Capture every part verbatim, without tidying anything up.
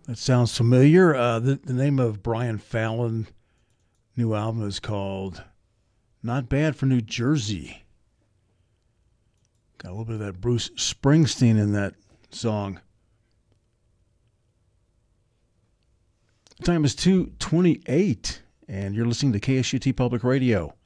That sounds familiar. Uh, the, the name of Brian Fallon' new album is called Not Bad for New Jersey. Got a little bit of that Bruce Springsteen in that song. The time is two twenty-eight, and you're listening to K S U T Public Radio.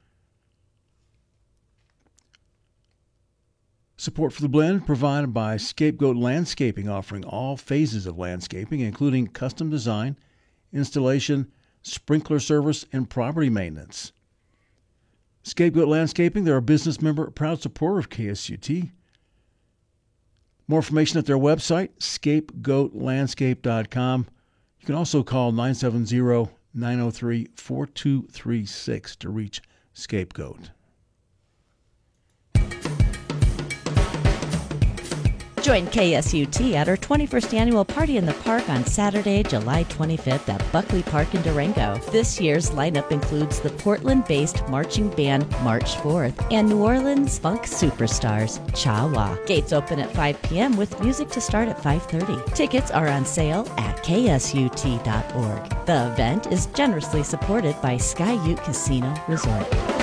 Support for the blend provided by Scapegoat Landscaping, offering all phases of landscaping, including custom design, installation, sprinkler service, and property maintenance. Scapegoat Landscaping, they're a business member, proud supporter of K S U T. More information at their website, scapegoat landscape dot com. You can also call nine seven zero, nine zero three, four two three six to reach Scapegoat. Join K S U T at our twenty-first annual Party in the Park on Saturday, July twenty-fifth at Buckley Park in Durango. This year's lineup includes the Portland-based marching band March fourth and New Orleans funk superstars Cha Wa. Gates open at five p.m. with music to start at five thirty. Tickets are on sale at K S U T dot org. The event is generously supported by Sky Ute Casino Resort.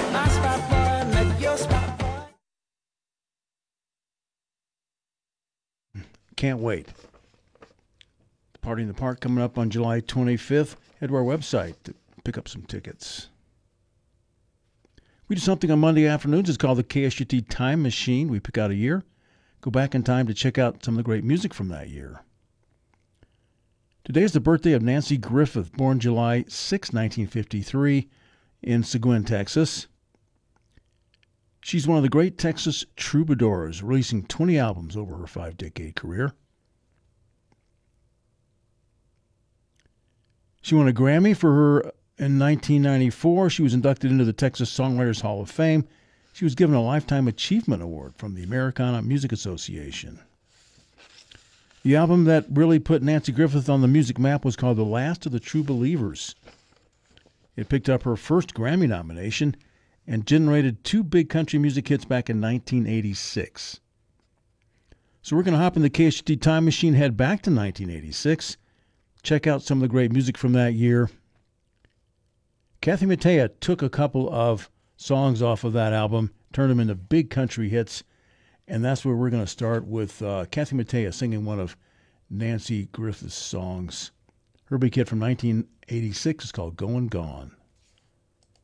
Can't wait. Party in the Park coming up on July twenty-fifth. Head to our website to pick up some tickets. We do something on Monday afternoons. It's called the K S U T Time Machine. We pick out a year, go back in time to check out some of the great music from that year. Today is the birthday of Nancy Griffith, born July sixth, nineteen fifty-three, in Seguin, Texas. She's one of the great Texas troubadours, releasing twenty albums over her five-decade career. She won a Grammy for her in nineteen ninety-four. She was inducted into the Texas Songwriters Hall of Fame. She was given a Lifetime Achievement Award from the Americana Music Association. The album that really put Nancy Griffith on the music map was called The Last of the True Believers. It picked up her first Grammy nomination and generated two big country music hits back in nineteen eighty-six. So we're going to hop in the K S U T Time Machine, head back to nineteen eighty-six, check out some of the great music from that year. Kathy Mattea took a couple of songs off of that album, turned them into big country hits, and that's where we're going to start with uh, Kathy Mattea singing one of Nancy Griffith's songs. Her big hit from nineteen eighty-six is called Goin' Gone.